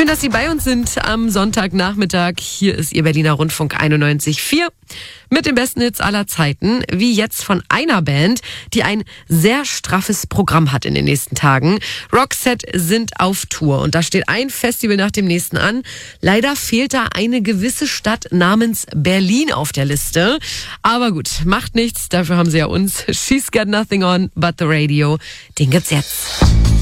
dass Sie bei uns sind am Sonntagnachmittag. Hier ist Ihr Berliner Rundfunk 91.4 mit den besten Hits aller Zeiten, wie jetzt von einer Band, die ein sehr straffes Programm hat in den nächsten Tagen. Roxette sind auf Tour und da steht ein Festival nach dem nächsten an. Leider fehlt da eine gewisse Stadt namens Berlin auf der Liste. Aber gut, macht nichts, dafür haben Sie ja uns. She's got nothing on but the radio. Den gibt's jetzt.